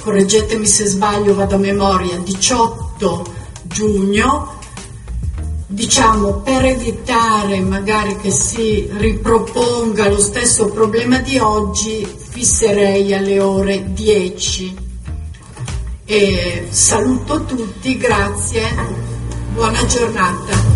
correggetemi se sbaglio, vado a memoria, 18 giugno, diciamo, per evitare magari che si riproponga lo stesso problema di oggi, fisserei alle ore 10. E saluto tutti, grazie, buona giornata.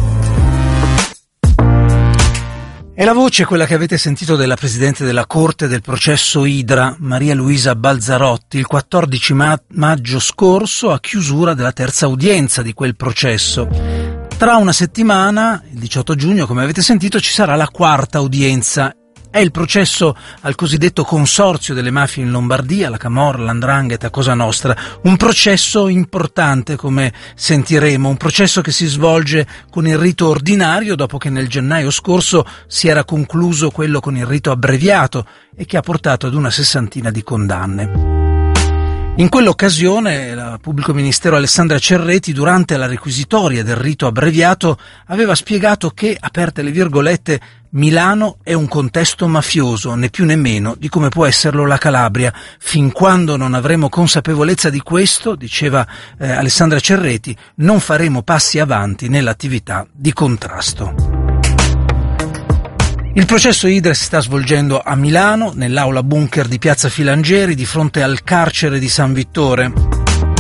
E la voce è quella che avete sentito della Presidente della Corte del processo Idra, Maria Luisa Balzarotti, il 14 maggio scorso a chiusura della terza udienza di quel processo. Tra una settimana, il 18 giugno, come avete sentito, ci sarà la quarta udienza. È il processo al cosiddetto consorzio delle mafie in Lombardia, la Camorra, l''Ndrangheta, Cosa Nostra. Un processo importante, come sentiremo, un processo che si svolge con il rito ordinario dopo che nel gennaio scorso si era concluso quello con il rito abbreviato e che ha portato ad una 60ina di condanne. In quell'occasione la pubblico ministero Alessandra Cerreti, durante la requisitoria del rito abbreviato, aveva spiegato che, aperte le virgolette, Milano è un contesto mafioso, né più né meno di come può esserlo la Calabria. Fin quando non avremo consapevolezza di questo, diceva Alessandra Cerreti, non faremo passi avanti nell'attività di contrasto. Il processo Idra si sta svolgendo a Milano, nell'aula bunker di Piazza Filangieri, di fronte al carcere di San Vittore.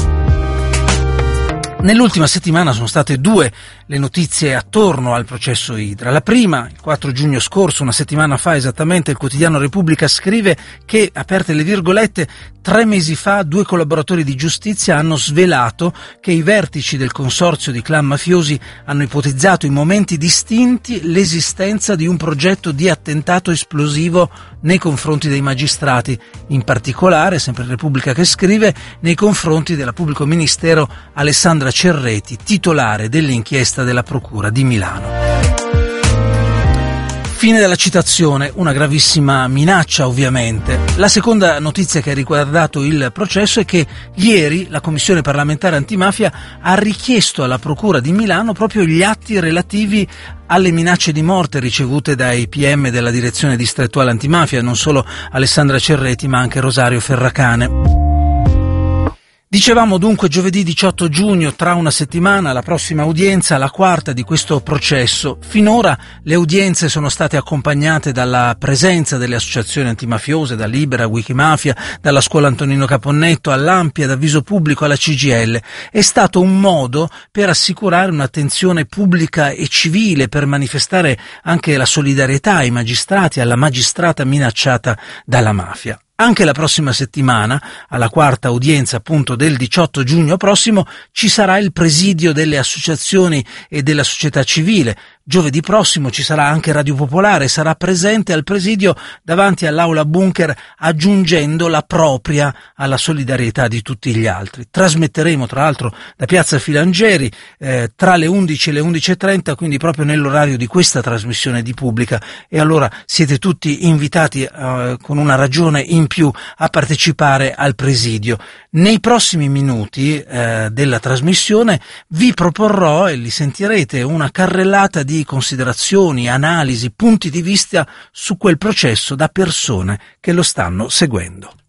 Nell'ultima settimana sono state due le notizie attorno al processo Idra. La prima, il 4 giugno scorso, una settimana fa esattamente, il quotidiano Repubblica scrive che, aperte le virgolette, 3 mesi fa 2 collaboratori di giustizia hanno svelato che i vertici del consorzio di clan mafiosi hanno ipotizzato in momenti distinti l'esistenza di un progetto di attentato esplosivo nei confronti dei magistrati, in particolare, sempre Repubblica che scrive, nei confronti della pubblico ministero Alessandra Cerreti, titolare dell'inchiesta della Procura di Milano. Fine della citazione, una gravissima minaccia ovviamente. La seconda notizia che ha riguardato il processo è che ieri la Commissione parlamentare antimafia ha richiesto alla Procura di Milano proprio gli atti relativi alle minacce di morte ricevute dai PM della direzione distrettuale antimafia, non solo Alessandra Cerreti ma anche Rosario Ferracane. Dicevamo dunque giovedì 18 giugno, tra una settimana, la prossima udienza, la quarta di questo processo. Finora le udienze sono state accompagnate dalla presenza delle associazioni antimafiose, da Libera, Wikimafia, dalla Scuola Antonino Caponnetto, all'Ampia, da Avviso Pubblico alla CGIL. È stato un modo per assicurare un'attenzione pubblica e civile, per manifestare anche la solidarietà ai magistrati, alla magistrata minacciata dalla mafia. Anche la prossima settimana, alla quarta udienza appunto del 18 giugno prossimo, ci sarà il presidio delle associazioni e della società civile. Giovedì prossimo ci sarà anche Radio Popolare, sarà presente al presidio davanti all'aula bunker, aggiungendo la propria alla solidarietà di tutti gli altri. Trasmetteremo tra l'altro da Piazza Filangieri tra le 11 e le 11:30, quindi proprio nell'orario di questa trasmissione di Pubblica, e allora siete tutti invitati con una ragione in più a partecipare al presidio. Nei prossimi minuti della trasmissione vi proporrò, e li sentirete, una carrellata di considerazioni, analisi, punti di vista su quel processo da persone che lo stanno seguendo.